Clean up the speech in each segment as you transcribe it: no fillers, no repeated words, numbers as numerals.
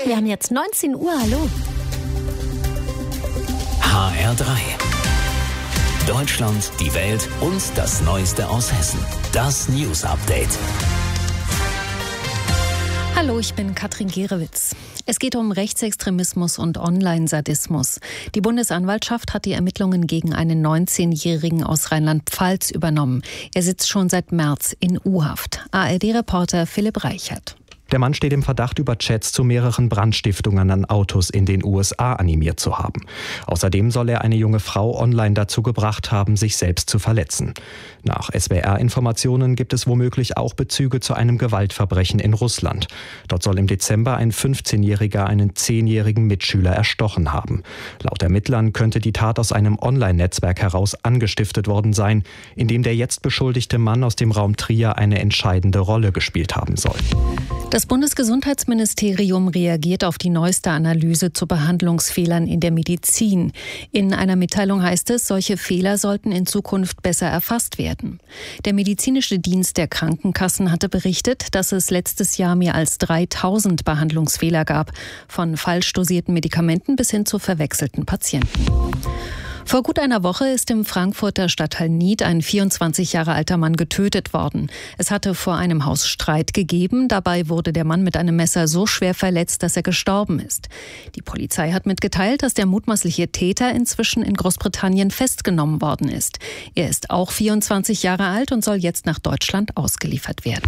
Wir haben jetzt 19 Uhr, hallo. HR3. Deutschland, die Welt und das Neueste aus Hessen. Das News Update. Hallo, ich bin Katrin Gerewitz. Es geht um Rechtsextremismus und Online-Sadismus. Die Bundesanwaltschaft hat die Ermittlungen gegen einen 19-Jährigen aus Rheinland-Pfalz übernommen. Er sitzt schon seit März in U-Haft. ARD-Reporter Philipp Reichert. Der Mann steht im Verdacht, über Chats zu mehreren Brandstiftungen an Autos in den USA animiert zu haben. Außerdem soll er eine junge Frau online dazu gebracht haben, sich selbst zu verletzen. Nach SWR-Informationen gibt es womöglich auch Bezüge zu einem Gewaltverbrechen in Russland. Dort soll im Dezember ein 15-Jähriger einen 10-jährigen Mitschüler erstochen haben. Laut Ermittlern könnte die Tat aus einem Online-Netzwerk heraus angestiftet worden sein, in dem der jetzt beschuldigte Mann aus dem Raum Trier eine entscheidende Rolle gespielt haben soll. Das Bundesgesundheitsministerium reagiert auf die neueste Analyse zu Behandlungsfehlern in der Medizin. In einer Mitteilung heißt es, solche Fehler sollten in Zukunft besser erfasst werden. Der medizinische Dienst der Krankenkassen hatte berichtet, dass es letztes Jahr mehr als 3000 Behandlungsfehler gab, von falsch dosierten Medikamenten bis hin zu verwechselten Patienten. Vor gut einer Woche ist im Frankfurter Stadtteil Nied ein 24 Jahre alter Mann getötet worden. Es hatte vor einem Haus Streit gegeben. Dabei wurde der Mann mit einem Messer so schwer verletzt, dass er gestorben ist. Die Polizei hat mitgeteilt, dass der mutmaßliche Täter inzwischen in Großbritannien festgenommen worden ist. Er ist auch 24 Jahre alt und soll jetzt nach Deutschland ausgeliefert werden.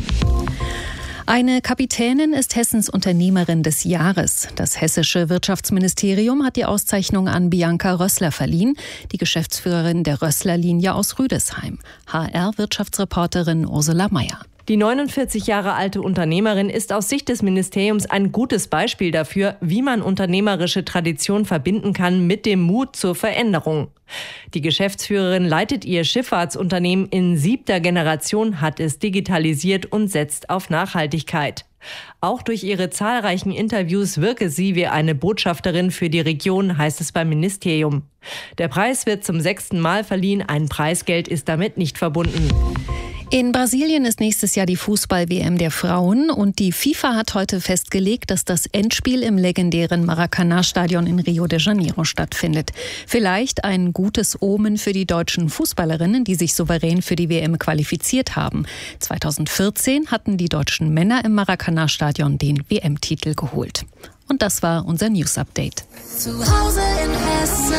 Eine Kapitänin ist Hessens Unternehmerin des Jahres. Das hessische Wirtschaftsministerium hat die Auszeichnung an Bianca Rössler verliehen, die Geschäftsführerin der Rössler-Linie aus Rüdesheim. HR-Wirtschaftsreporterin Ursula Meyer. Die 49 Jahre alte Unternehmerin ist aus Sicht des Ministeriums ein gutes Beispiel dafür, wie man unternehmerische Tradition verbinden kann mit dem Mut zur Veränderung. Die Geschäftsführerin leitet ihr Schifffahrtsunternehmen in 7. Generation, hat es digitalisiert und setzt auf Nachhaltigkeit. Auch durch ihre zahlreichen Interviews wirke sie wie eine Botschafterin für die Region, heißt es beim Ministerium. Der Preis wird zum 6. Mal verliehen, ein Preisgeld ist damit nicht verbunden. In Brasilien ist nächstes Jahr die Fußball-WM der Frauen und die FIFA hat heute festgelegt, dass das Endspiel im legendären Maracanã-Stadion in Rio de Janeiro stattfindet. Vielleicht ein gutes Omen für die deutschen Fußballerinnen, die sich souverän für die WM qualifiziert haben. 2014 hatten die deutschen Männer im Maracanã-Stadion den WM-Titel geholt. Und das war unser News-Update. Zu Hause in Hessen.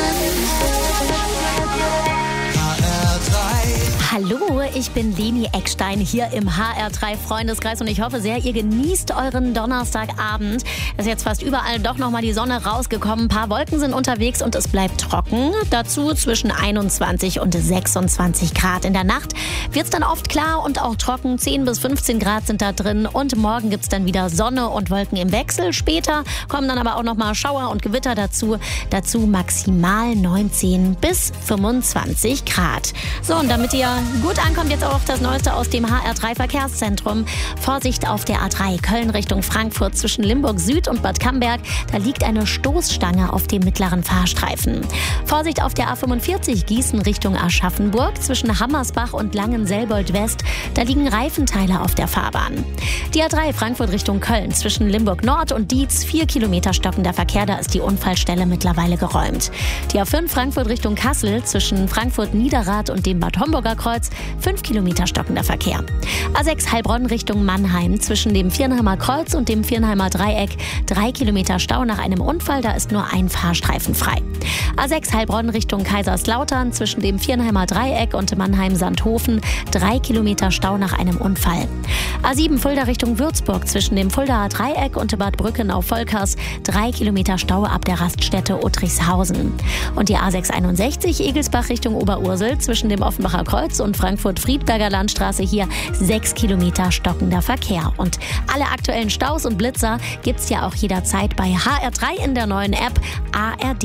Hallo, ich bin Leni Eckstein hier im HR3 Freundeskreis und ich hoffe sehr, ihr genießt euren Donnerstagabend. Es ist jetzt fast überall doch nochmal die Sonne rausgekommen. Ein paar Wolken sind unterwegs und es bleibt trocken. Dazu zwischen 21 und 26 Grad. In der Nacht wird es dann oft klar und auch trocken. 10 bis 15 Grad sind da drin und morgen gibt es dann wieder Sonne und Wolken im Wechsel. Später kommen dann aber auch nochmal Schauer und Gewitter dazu. Dazu maximal 19 bis 25 Grad. So, und damit ihr gut ankommt, jetzt auch das Neueste aus dem HR3 Verkehrszentrum. Vorsicht auf der A3 Köln Richtung Frankfurt zwischen Limburg Süd und Bad Camberg. Da liegt eine Stoßstange auf dem mittleren Fahrstreifen. Vorsicht auf der A45 Gießen Richtung Aschaffenburg zwischen Hammersbach und Langenselbold West. Da liegen Reifenteile auf der Fahrbahn. Die A3 Frankfurt Richtung Köln zwischen Limburg Nord und Dietz 4 Kilometer stockender Verkehr. Da ist die Unfallstelle mittlerweile geräumt. Die A5 Frankfurt Richtung Kassel zwischen Frankfurt Niederrad und dem Bad Homburger Kreuz 5 Kilometer stockender Verkehr. A6 Heilbronn Richtung Mannheim zwischen dem Viernheimer Kreuz und dem Viernheimer Dreieck 3 Kilometer Stau nach einem Unfall, da ist nur ein Fahrstreifen frei. A6 Heilbronn Richtung Kaiserslautern zwischen dem Viernheimer Dreieck und Mannheim-Sandhofen 3 Kilometer Stau nach einem Unfall. A7 Fulda Richtung Würzburg zwischen dem Fuldaer Dreieck und Bad Brückenau-Volkers 3 Kilometer Stau ab der Raststätte Uttrichshausen. Und die A661 Egelsbach Richtung Oberursel zwischen dem Offenbacher Kreuz und Frankfurt-Friedberger Landstraße hier 6 Kilometer stockender Verkehr. Und alle aktuellen Staus und Blitzer gibt's ja auch jederzeit bei HR3 in der neuen App ARD